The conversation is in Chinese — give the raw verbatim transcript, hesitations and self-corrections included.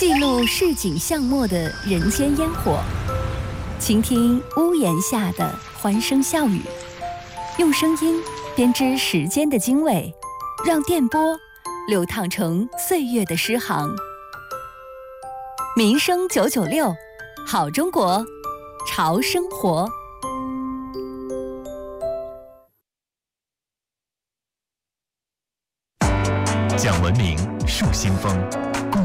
记录市井巷陌的人间烟火，倾听屋檐下的欢声笑语，用声音编织时间的经纬，让电波流淌成岁月的诗行。民生九九六，好中国，潮生活。 讲文明，树新风，共